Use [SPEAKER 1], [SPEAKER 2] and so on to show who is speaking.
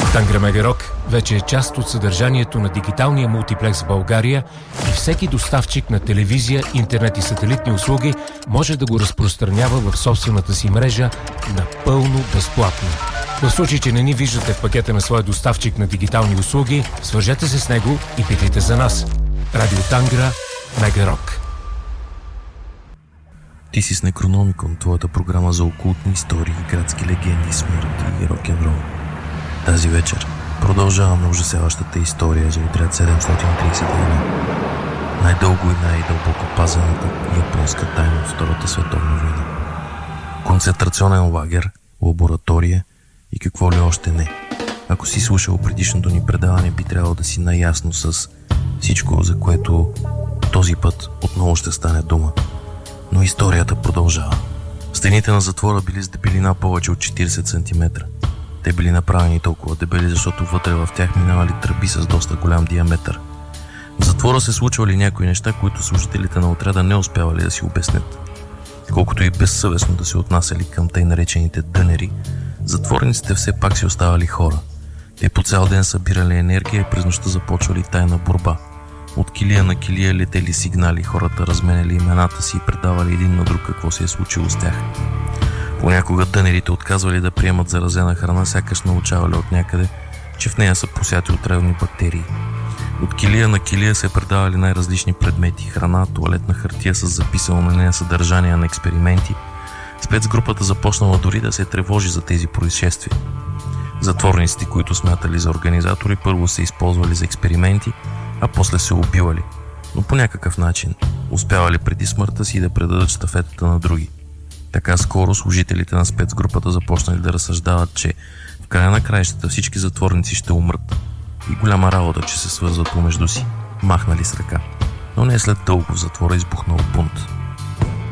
[SPEAKER 1] Тангра Мегарок вече е част от съдържанието на дигиталния мултиплекс в България и всеки доставчик на телевизия, интернет и сателитни услуги може да го разпространява в собствената си мрежа напълно безплатно. В случай, че не ни виждате в пакета на своя доставчик на дигитални услуги, свържете се с него и питайте за нас. Радио Тангра Мегарок.
[SPEAKER 2] Ти си с Некрономикон, твоята програма за окултни истории, градски легенди, смърт и рок-н-рол. Тази вечер продължаваме ужасяващата история за отряд 731. Най-дълго и най-дълбоко пазената японска тайна от Втората световна война. Концентрационен лагер, лаборатория и какво ли още не. Ако си слушал предишното ни предаване, би трябвало да си наясно с всичко, за което този път отново ще стане дума. Но историята продължава. Стените на затвора били с дебелина повече от 40 см. Те били направени толкова дебели, защото вътре в тях минавали тръби с доста голям диаметър. В затвора се случвали някои неща, които служителите на отряда не успявали да си обяснят. Колкото и безсъвестно да се отнасяли към тъй наречените дънери, затворниците все пак си оставали хора. Те по цял ден събирали енергия и през нощта започвали тайна борба. От килия на килия летели сигнали, хората разменяли имената си и предавали един на друг какво се е случило с тях. Понякога дънерите отказвали да приемат заразена храна, сякаш научавали от някъде, че в нея са посяти отравни бактерии. От килия на килия се предавали най-различни предмети, храна, тоалетна хартия с записано на нея съдържание на експерименти. Спецгрупата започнала дори да се тревожи за тези происшествия. Затворниците, които смятали за организатори, първо се използвали за експерименти, а после се убивали, но по някакъв начин успявали преди смъртта си да предадат щафетата на други. Така скоро служителите на спецгрупата започнали да разсъждават, че в края на краищата всички затворници ще умрат. И голяма работа, че се свързват помежду си. Махнали с ръка. Но не след дълго в затвора избухнал бунт.